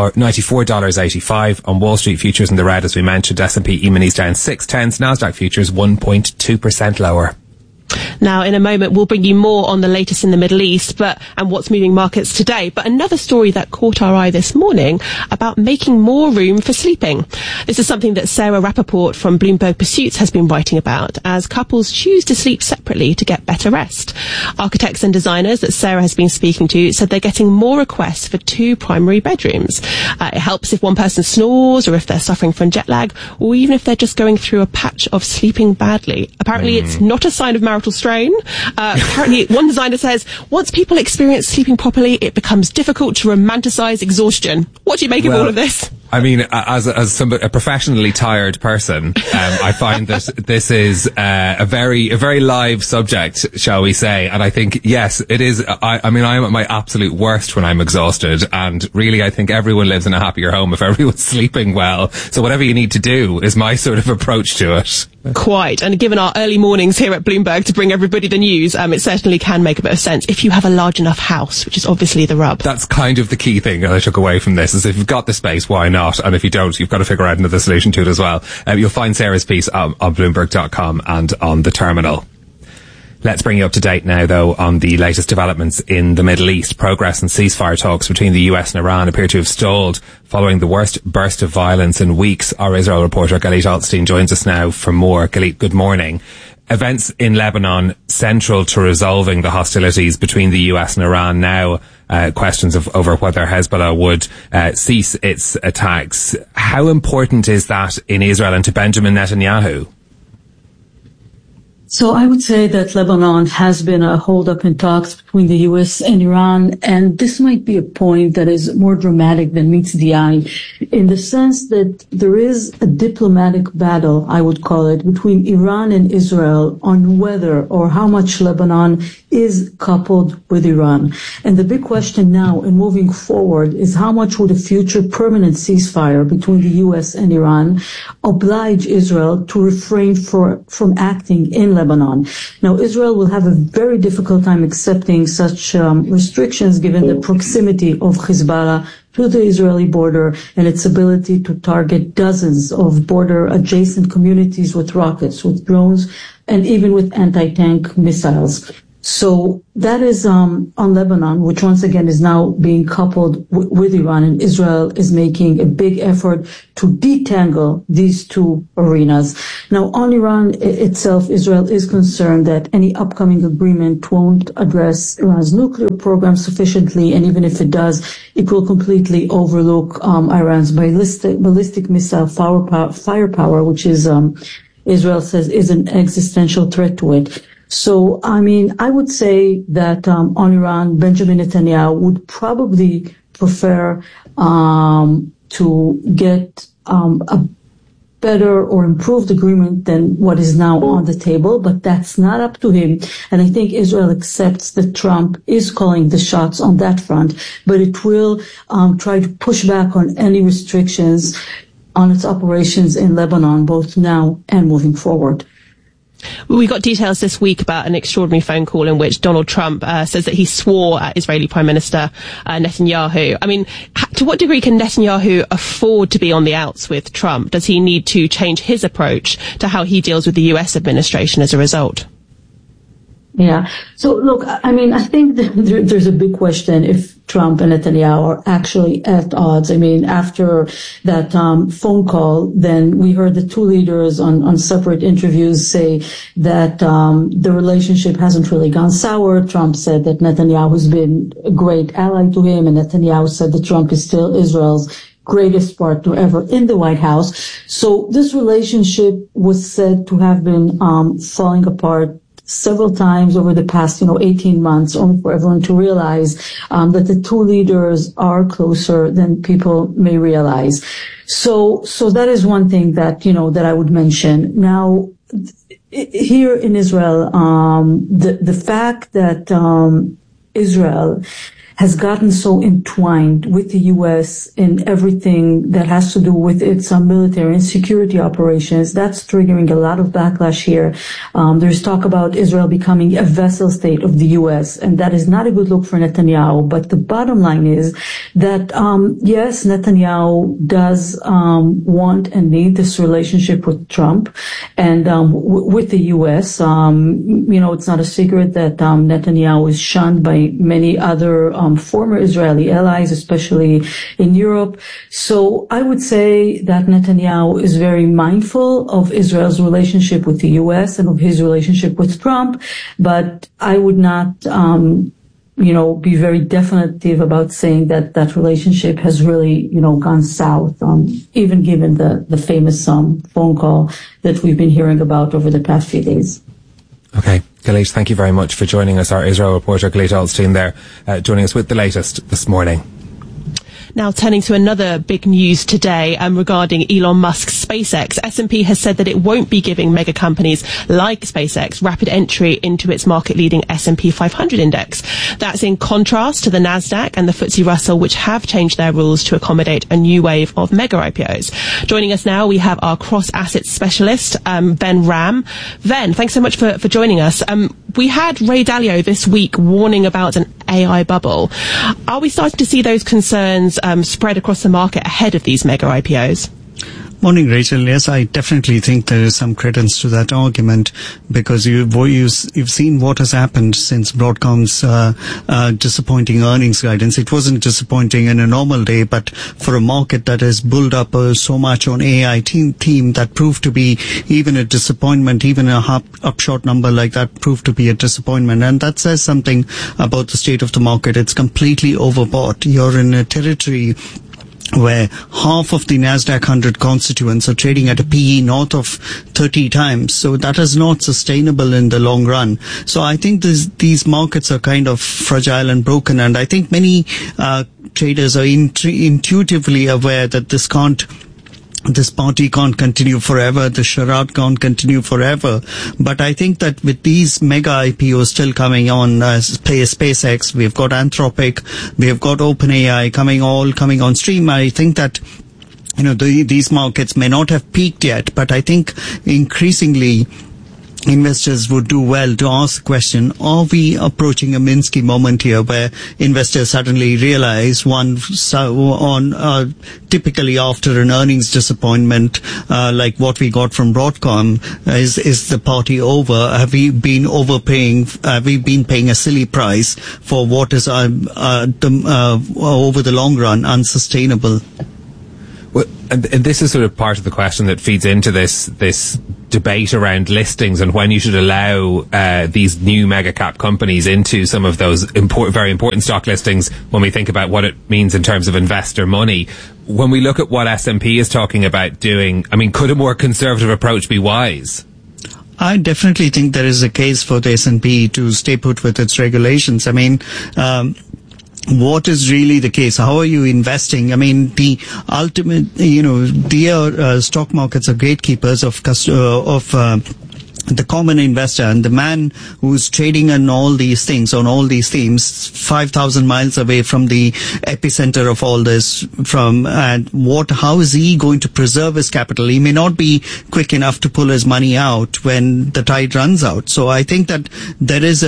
[SPEAKER 5] $94.85 on Wall Street futures in the red, as we mentioned. S&P E-minis down 0.6, Nasdaq futures 1.2% lower.
[SPEAKER 7] Now, in a moment, we'll bring you more on the latest in the Middle East and what's moving markets today. But another story that caught our eye this morning about making more room for sleeping. This is something that Sarah Rappaport from Bloomberg Pursuits has been writing about, as couples choose to sleep separately to get better rest. Architects and designers that Sarah has been speaking to said they're getting more requests for two primary bedrooms. It helps if one person snores, or if they're suffering from jet lag, or even if they're just going through a patch of sleeping badly. Apparently, it's not a sign of marital strain. Apparently, one designer says, once people experience sleeping properly, it becomes difficult to romanticize exhaustion. What do you make of all of this?
[SPEAKER 5] I mean, as a professionally tired person, I find that this is a very live subject, shall we say? And I think, yes, it is. I mean, I am at my absolute worst when I'm exhausted, and really, I think everyone lives in a happier home if everyone's sleeping well. So whatever you need to do is my sort of approach to it.
[SPEAKER 7] Quite. And given our early mornings here at Bloomberg to bring everybody the news, it certainly can make a bit of sense if you have a large enough house, which is obviously the rub.
[SPEAKER 5] That's kind of the key thing that I took away from this, is if you've got the space, why not? And if you don't, you've got to figure out another solution to it as well. You'll find Sarah's piece on Bloomberg.com and on the terminal. Let's bring you up to date now, though, on the latest developments in the Middle East. Progress and ceasefire talks between the US and Iran appear to have stalled following the worst burst of violence in weeks. Our Israel reporter Galit Altstein joins us now for more. Galit, good morning. Events in Lebanon central to resolving the hostilities between the US and Iran now. Questions over whether Hezbollah would cease its attacks. How important is that in Israel and to Benjamin Netanyahu?
[SPEAKER 2] So I would say that Lebanon has been a hold-up in talks between the U.S. and Iran, and this might be a point that is more dramatic than meets the eye, in the sense that there is a diplomatic battle, I would call it, between Iran and Israel on whether or how much Lebanon is coupled with Iran. And the big question now and moving forward is how much would a future permanent ceasefire between the U.S. and Iran oblige Israel to refrain from acting in Lebanon. Now, Israel will have a very difficult time accepting such restrictions given the proximity of Hezbollah to the Israeli border and its ability to target dozens of border-adjacent communities with rockets, with drones, and even with anti-tank missiles. So that is on Lebanon, which once again is now being coupled with Iran, and Israel is making a big effort to detangle these two arenas. Now, on Iran itself, Israel is concerned that any upcoming agreement won't address Iran's nuclear program sufficiently, and even if it does, it will completely overlook Iran's ballistic missile firepower, which is Israel says is an existential threat to it. So, I mean, I would say that on Iran, Benjamin Netanyahu would probably prefer to get a better or improved agreement than what is now on the table, but that's not up to him. And I think Israel accepts that Trump is calling the shots on that front, but it will try to push back on any restrictions on its operations in Lebanon, both now and moving forward.
[SPEAKER 7] We got details this week about an extraordinary phone call in which Donald Trump says that he swore at Israeli Prime Minister Netanyahu. I mean, to what degree can Netanyahu afford to be on the outs with Trump? Does he need to change his approach to how he deals with the US administration as a result?
[SPEAKER 2] Yeah. So look, I mean, I think that there's a big question if Trump and Netanyahu are actually at odds. I mean, after that phone call, then we heard the two leaders on separate interviews say that the relationship hasn't really gone sour. Trump said that Netanyahu has been a great ally to him, and Netanyahu said that Trump is still Israel's greatest partner ever in the White House. So this relationship was said to have been falling apart several times over the past, 18 months, only for everyone to realize that the two leaders are closer than people may realize. So that is one thing that, that I would mention. Now, here in Israel, the fact that Israel has gotten so entwined with the U.S. in everything that has to do with its military and security operations, that's triggering a lot of backlash here. There's talk about Israel becoming a vassal state of the U.S., and that is not a good look for Netanyahu. But the bottom line is that, yes, Netanyahu does want and need this relationship with Trump and with the U.S. It's not a secret that Netanyahu is shunned by many other former Israeli allies, especially in Europe. So I would say that Netanyahu is very mindful of Israel's relationship with the U.S. and of his relationship with Trump, but I would not, be very definitive about saying that that relationship has really, gone south, even given the famous phone call that we've been hearing about over the past few days.
[SPEAKER 5] Okay. Galit, thank you very much for joining us. Our Israel reporter, Galit Alstein there, joining us with the latest this morning.
[SPEAKER 7] Now, turning to another big news today regarding Elon Musk's SpaceX. S&P has said that it won't be giving mega companies like SpaceX rapid entry into its market-leading S&P 500 index. That's in contrast to the Nasdaq and the FTSE Russell, which have changed their rules to accommodate a new wave of mega IPOs. Joining us now, we have our cross-asset specialist, Ben Ram. Ben, thanks so much for joining us. We had Ray Dalio this week warning about an AI bubble. Are we starting to see those concerns spread across the market ahead of these mega IPOs?
[SPEAKER 14] Morning, Rachel. Yes, I definitely think there is some credence to that argument because you've seen what has happened since Broadcom's disappointing earnings guidance. It wasn't disappointing in a normal day, but for a market that has built up so much on AI theme that proved to be even a disappointment, even a upshot number like that proved to be a disappointment. And that says something about the state of the market. It's completely overbought. You're in a territory where half of the NASDAQ 100 constituents are trading at a PE north of 30 times. So that is not sustainable in the long run. So I think these markets are kind of fragile and broken. And I think many traders are intuitively aware that this party can't continue forever, the charade can't continue forever. But I think that with these mega IPOs still coming on, SpaceX, we've got Anthropic, we've got OpenAI coming on stream, I think that these markets may not have peaked yet, but I think increasingly investors would do well to ask the question, are we approaching a Minsky moment here where investors suddenly realize typically after an earnings disappointment like what we got from Broadcom, is the party over? Have we been overpaying? Have we been paying a silly price for what is over the long run unsustainable?
[SPEAKER 5] Well, and this is sort of part of the question that feeds into this debate around listings and when you should allow these new mega cap companies into some of those very important stock listings when we think about what it means in terms of investor money. When we look at what S&P is talking about doing, I mean, could a more conservative approach be wise?
[SPEAKER 14] I definitely think there is a case for the S&P to stay put with its regulations. I mean, what is really the case? How are you investing? I mean, the ultimate, the stock markets are gatekeepers of the common investor, and the man who's trading on all these things, on all these themes, 5,000 miles away from the epicenter of all this, how is he going to preserve his capital? He may not be quick enough to pull his money out when the tide runs out. So I think that there is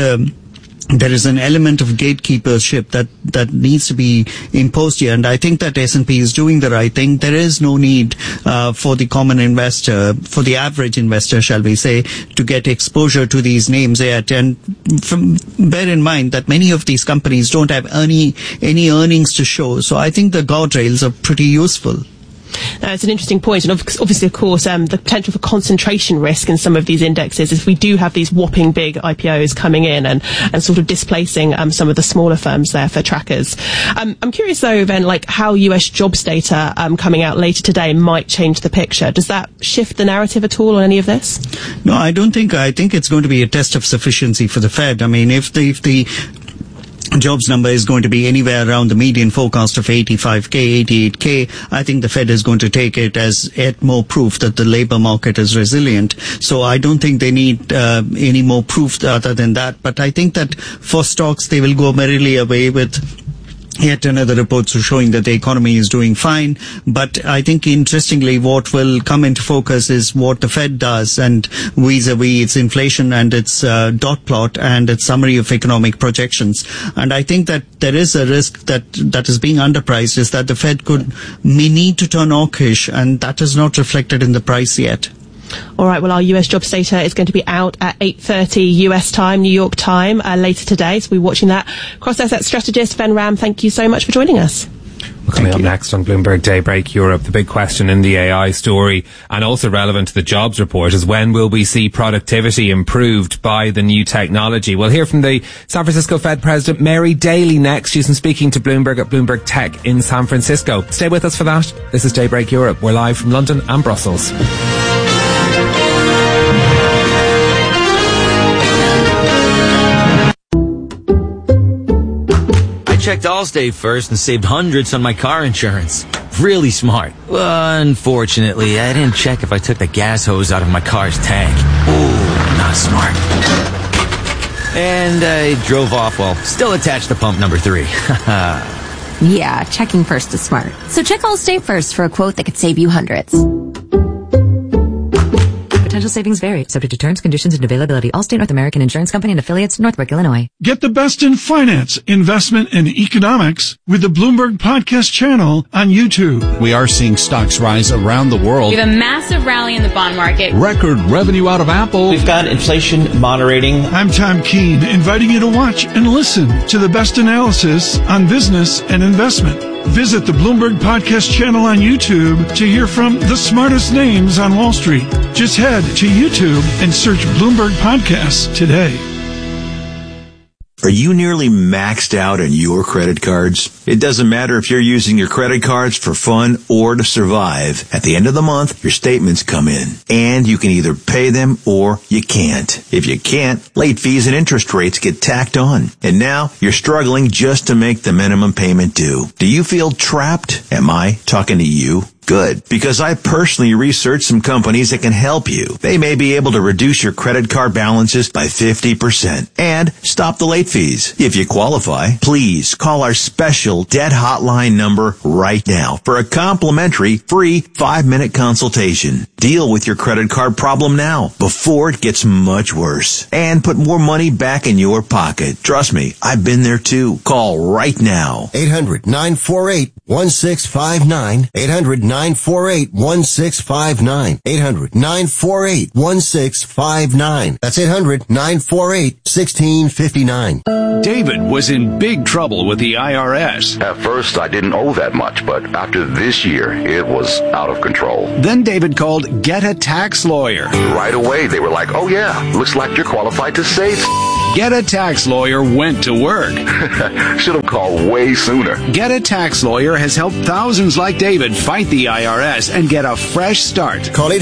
[SPEAKER 14] an element of gatekeepership that needs to be imposed here, and I think that S&P is doing the right thing. There is no need for the common investor, for the average investor, shall we say, to get exposure to these names yet. And bear in mind that many of these companies don't have any earnings to show. So I think the guardrails are pretty useful.
[SPEAKER 7] It's an interesting point, and obviously, of course, the potential for concentration risk in some of these indexes is we do have these whopping big IPOs coming in and sort of displacing some of the smaller firms there for trackers. I'm curious though, then, like how US jobs data coming out later today might change the picture. Does that shift the narrative at all on any of this?
[SPEAKER 14] No, I don't think. I think it's going to be a test of sufficiency for the Fed. I mean, if the jobs number is going to be anywhere around the median forecast of 85K, 88K, I think the Fed is going to take it as yet more proof that the labor market is resilient. So I don't think they need any more proof other than that. But I think that for stocks, they will go merrily away with yet another report showing that the economy is doing fine. But I think, interestingly, what will come into focus is what the Fed does, and vis-a-vis its inflation and its dot plot and its summary of economic projections. And I think that there is a risk that is being underpriced, is that the Fed may need to turn hawkish, and that is not reflected in the price yet.
[SPEAKER 7] All right, well, our US jobs data is going to be out at 8:30 US time, New York time, later today, so we'll be watching that. Cross-asset strategist Ven Ram, thank you so much for joining us.
[SPEAKER 5] Well, coming up next on Bloomberg Daybreak Europe, the big question in the AI story, and also relevant to the jobs report, is when will we see productivity improved by the new technology? We'll hear from the San Francisco Fed President Mary Daly next. She's been speaking to Bloomberg at Bloomberg Tech in San Francisco. Stay with us for that. This is Daybreak Europe. We're live from London and Brussels.
[SPEAKER 1] Checked Allstate first and saved hundreds on my car insurance. Really smart. Unfortunately, I didn't check if I took the gas hose out of my car's tank. Ooh, not smart. And I drove off while still attached to pump number 3.
[SPEAKER 15] Yeah, checking first is smart. So check Allstate first for a quote that could save you hundreds.
[SPEAKER 16] Potential savings vary, subject to terms, conditions, and availability. Allstate North American Insurance Company and affiliates, Northbrook, Illinois.
[SPEAKER 17] Get the best in finance, investment, and economics with the Bloomberg Podcast channel on YouTube.
[SPEAKER 18] We are seeing stocks rise around the world.
[SPEAKER 26] We have a massive rally in the bond market.
[SPEAKER 18] Record revenue out of Apple.
[SPEAKER 27] We've got inflation moderating.
[SPEAKER 17] I'm Tom Keene, inviting you to watch and listen to the best analysis on business and investment. Visit the Bloomberg Podcast channel on YouTube to hear from the smartest names on Wall Street. Just head to YouTube and search Bloomberg Podcasts today.
[SPEAKER 12] Are you nearly maxed out on your credit cards? It doesn't matter if you're using your credit cards for fun or to survive. At the end of the month, your statements come in, and you can either pay them or you can't. If you can't, late fees and interest rates get tacked on. And now you're struggling just to make the minimum payment due. Do you feel trapped? Am I talking to you? Good, because I personally researched some companies that can help you. They may be able to reduce your credit card balances by 50% and stop the late fees. If you qualify, please call our special debt hotline number right now for a complimentary free 5-minute consultation. Deal with your credit card problem now before it gets much worse and put more money back in your pocket. Trust me, I've been there too. Call right now.
[SPEAKER 13] 800-948-1659. 800-948-1659. 800-948-1659. That's 800-948-1659.
[SPEAKER 18] David was in big trouble with the IRS.
[SPEAKER 19] At first, I didn't owe that much, but after this year, it was out of control.
[SPEAKER 18] Then David called Get a Tax Lawyer.
[SPEAKER 19] Right away, they were like, oh yeah, looks like you're qualified to save.
[SPEAKER 18] Get a Tax Lawyer went to work.
[SPEAKER 19] Should have called way sooner.
[SPEAKER 18] Get a Tax Lawyer has helped thousands like David fight the IRS and get a fresh start.
[SPEAKER 13] Call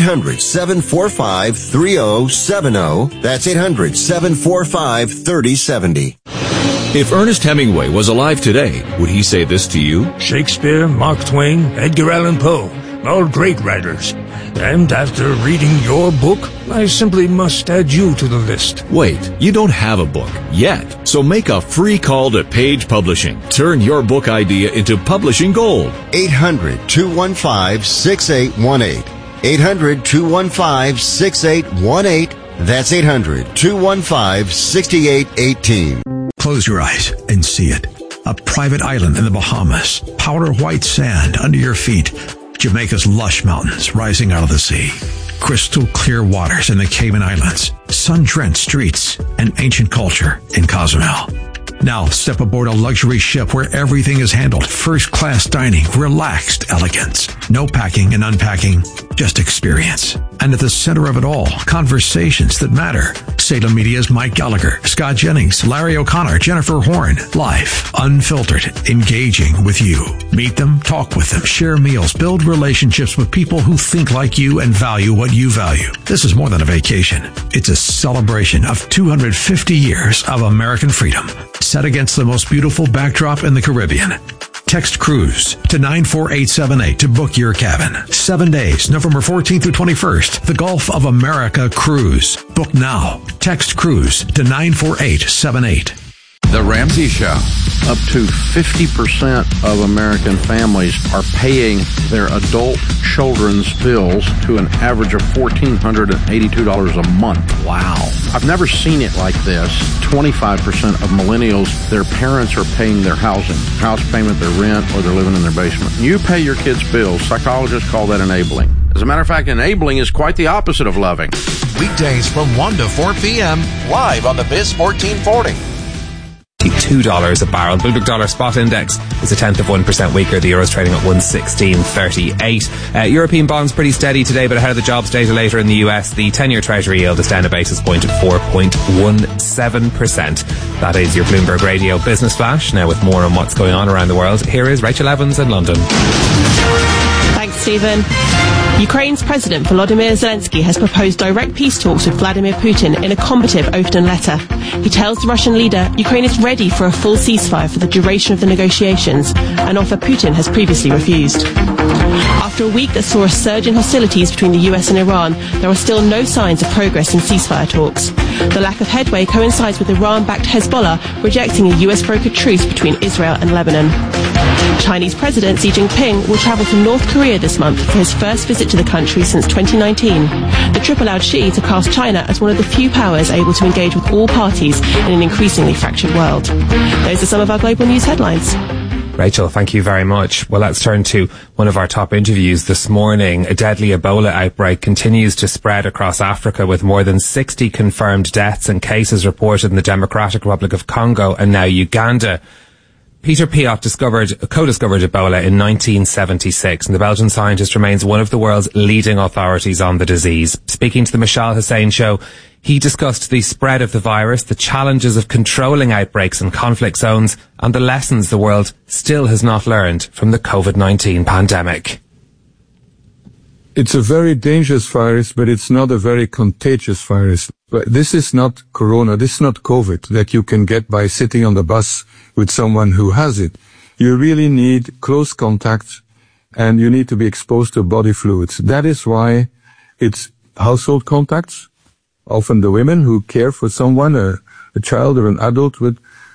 [SPEAKER 13] 800-745-3070. That's 800-745-3070.
[SPEAKER 11] If Ernest Hemingway was alive today, would he say this to you?
[SPEAKER 20] Shakespeare, Mark Twain, Edgar Allan Poe, all great writers. And after reading your book, I simply must add you to the list.
[SPEAKER 11] Wait, you don't have a book yet. So make a free call to Page Publishing. Turn your book idea into publishing gold.
[SPEAKER 13] 800-215-6818. 800-215-6818. That's 800-215-6818.
[SPEAKER 21] Close your eyes and see it. A private island in the Bahamas. Powder white sand under your feet. Jamaica's lush mountains rising out of the sea. Crystal clear waters in the Cayman Islands. Sun-drenched streets and ancient culture in Cozumel. Now step aboard a luxury ship where everything is handled. First-class dining, relaxed elegance. No packing and unpacking, just experience. And at the center of it all, conversations that matter. Salem Media's Mike Gallagher, Scott Jennings, Larry O'Connor, Jennifer Horn. Life, unfiltered, engaging with you. Meet them, talk with them, share meals, build relationships with people who think like you and value what you value. This is more than a vacation. It's a celebration of 250 years of American freedom, set against the most beautiful backdrop in the Caribbean. Text cruise to 94878 to book your cabin. 7 days, November 14th through 21st. The Gulf of America Cruise. Book now. Text cruise to 94878.
[SPEAKER 22] The Ramsey Show. Up to 50% of American families are paying their adult children's bills to an average of $1,482 a month. Wow. I've never seen it like this. 25% of millennials, their parents are paying their housing, house payment, their rent, or they're living in their basement. You pay your kids' bills. Psychologists call that enabling. As a matter of fact, enabling is quite the opposite of loving.
[SPEAKER 6] Weekdays from 1 to 4 p.m. live on the Biz 1440.
[SPEAKER 5] $2 a barrel. Bloomberg Dollar Spot Index is 0.1% weaker. The Euro's trading at 116.38. European bonds pretty steady today, but ahead of the jobs data later in the US, the 10-year Treasury yield is down a basis point at 4.17%. That is your Bloomberg Radio Business Flash. Now with more on what's going on around the world, here is Rachel Evans in London.
[SPEAKER 7] Thanks, Stephen. Ukraine's President Volodymyr Zelensky has proposed direct peace talks with Vladimir Putin in a combative open letter. He tells the Russian leader Ukraine is ready for a full ceasefire for the duration of the negotiations, an offer Putin has previously refused. After a week that saw a surge in hostilities between the US and Iran, there are still no signs of progress in ceasefire talks. The lack of headway coincides with Iran-backed Hezbollah rejecting a US-brokered truce between Israel and Lebanon. Chinese President Xi Jinping will travel to North Korea this month for his first visit to the country since 2019. The trip allowed Xi to cast China as one of the few powers able to engage with all parties in an increasingly fractured world. Those are some of our global news headlines.
[SPEAKER 5] Rachel, thank you very much. Well, let's turn to one of our top interviews this morning. A deadly Ebola outbreak continues to spread across Africa with more than 60 confirmed deaths and cases reported in the Democratic Republic of Congo and now Uganda. Peter Piot co-discovered Ebola in 1976, and the Belgian scientist remains one of the world's leading authorities on the disease. Speaking to the Mishal Hussain Show, he discussed the spread of the virus, the challenges of controlling outbreaks in conflict zones, and the lessons the world still has not learned from the COVID-19 pandemic.
[SPEAKER 10] It's a very dangerous virus, but it's not a very contagious virus. But this is not corona, this is not COVID that you can get by sitting on the bus with someone who has it. You really need close contact, and you need to be exposed to body fluids. That is why it's household contacts, often the women who care for someone, a child or an adult with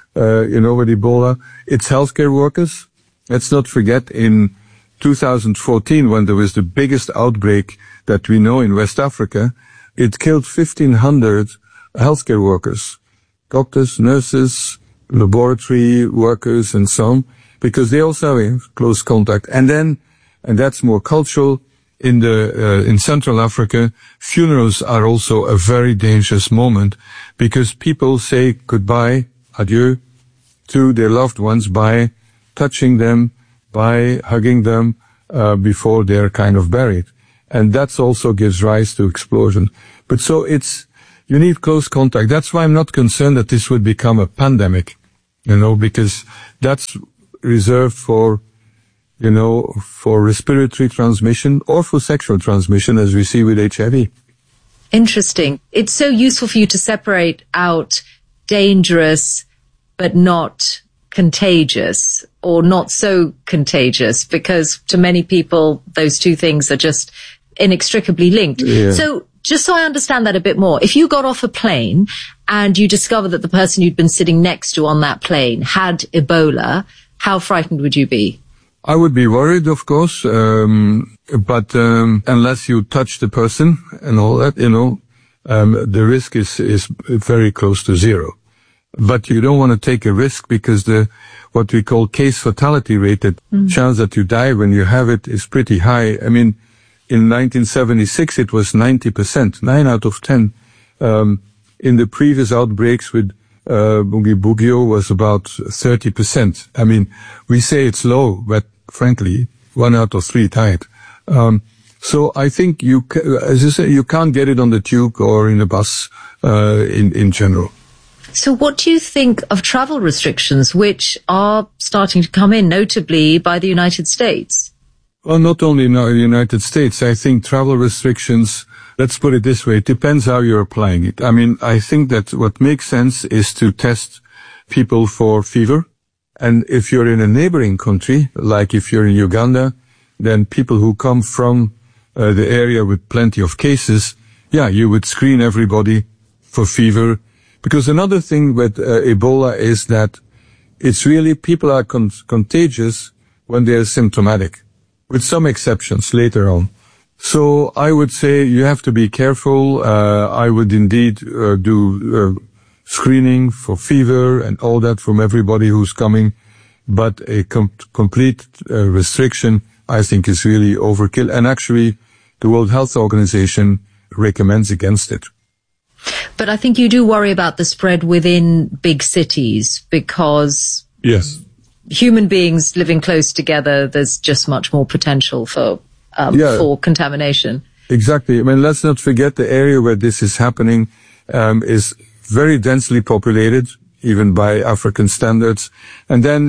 [SPEAKER 10] Ebola. It's healthcare workers. Let's not forget in 2014, when there was the biggest outbreak that we know in West Africa, it killed 1,500 healthcare workers, doctors, nurses, laboratory workers, and so on, because they also have close contact. And that's more cultural. In Central Africa, funerals are also a very dangerous moment, because people say goodbye, adieu, to their loved ones by touching them, by hugging them before they're kind of buried. And that also gives rise to explosion. But so you need close contact. That's why I'm not concerned that this would become a pandemic, because that's reserved for respiratory transmission or for sexual transmission, as we see with HIV.
[SPEAKER 3] Interesting. It's so useful for you to separate out dangerous but not contagious, or not so contagious, because to many people those two things are just inextricably linked. Yeah. So just so I understand that a bit more, if you got off a plane and you discovered that the person you'd been sitting next to on that plane had Ebola, how frightened would you be?
[SPEAKER 10] I would be worried, of course, but unless you touch the person and all that, the risk is very close to zero. But you don't want to take a risk, because what we call case fatality rate, the chance that you die when you have it, is pretty high. I mean, in 1976 it was 90%, 9 out of 10. In the previous outbreaks with Bugio was about 30%. I mean, we say it's low, but frankly, 1 out of 3 died. So I think as you say, you can't get it on the tube or in a bus in general.
[SPEAKER 3] So what do you think of travel restrictions, which are starting to come in, notably by the United States?
[SPEAKER 10] Well, not only in the United States. I think travel restrictions, let's put it this way, it depends how you're applying it. I mean, I think that what makes sense is to test people for fever. And if you're in a neighboring country, like if you're in Uganda, then people who come from the area with plenty of cases, you would screen everybody for fever. Because another thing with Ebola is that it's really, people are contagious when they're symptomatic, with some exceptions later on. So I would say you have to be careful. I would indeed do screening for fever and all that from everybody who's coming. But a complete restriction, I think, is really overkill. And actually, the World Health Organization recommends against it.
[SPEAKER 3] But I think you do worry about the spread within big cities, because
[SPEAKER 10] yes,
[SPEAKER 3] human beings living close together, there's just much more potential for contamination.
[SPEAKER 10] Exactly. I mean, let's not forget the area where this is happening is very densely populated, even by African standards. And then,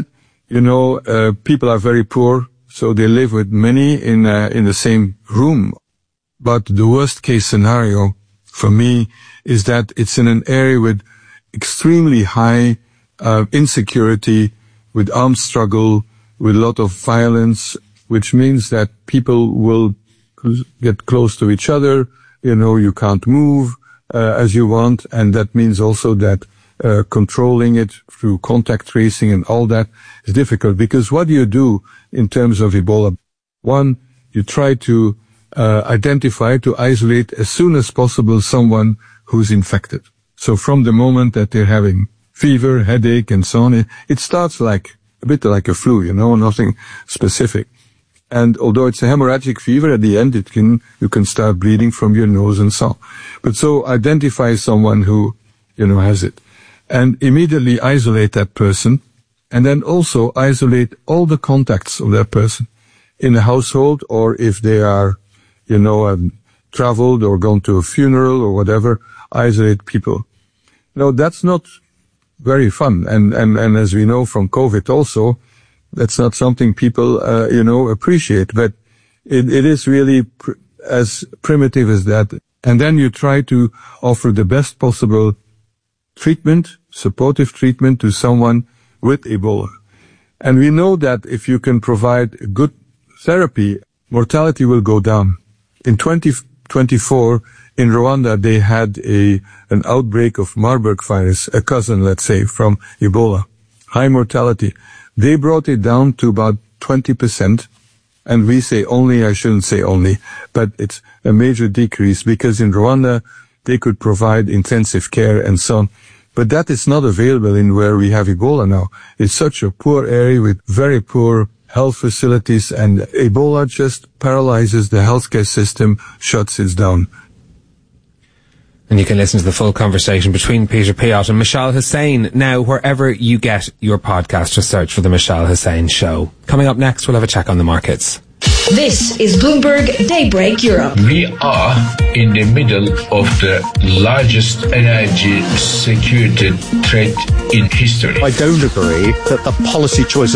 [SPEAKER 10] people are very poor, so they live with many in the same room. But the worst case scenario for me is that it's in an area with extremely high insecurity, with armed struggle, with a lot of violence, which means that people will get close to each other. You can't move as you want, and that means also that controlling it through contact tracing and all that is difficult. Because what do you do in terms of Ebola? One, you try to identify, to isolate as soon as possible someone who's infected. So from the moment that they're having fever, headache, and so on, it starts a bit like a flu, nothing specific. And although it's a hemorrhagic fever, at the end you can start bleeding from your nose and so on. But so identify someone who, has it, and immediately isolate that person And then also isolate all the contacts of that person in the household, or if they are, traveled or gone to a funeral or whatever, isolate people. No, that's not very fun. And as we know from COVID also, that's not something people, appreciate. But it is really as primitive as that. And then you try to offer the best possible treatment, supportive treatment to someone with Ebola. And we know that if you can provide good therapy, mortality will go down. In 2024, in Rwanda, they had an outbreak of Marburg virus, a cousin, let's say, from Ebola. High mortality. They brought it down to about 20%. And we say only, I shouldn't say only, but it's a major decrease because in Rwanda, they could provide intensive care and so on. But that is not available in where we have Ebola now. It's such a poor area with very poor health facilities, and Ebola just paralyzes the healthcare system, shuts it down.
[SPEAKER 5] And you can listen to the full conversation between Peter Piot and Mishal Hussain now wherever you get your podcast. Just search for the Mishal Hussain Show. Coming up next, we'll have a check on the markets.
[SPEAKER 2] This is Bloomberg Daybreak Europe.
[SPEAKER 4] We are in the middle of the largest energy security threat in history.
[SPEAKER 8] I don't agree that the policy choices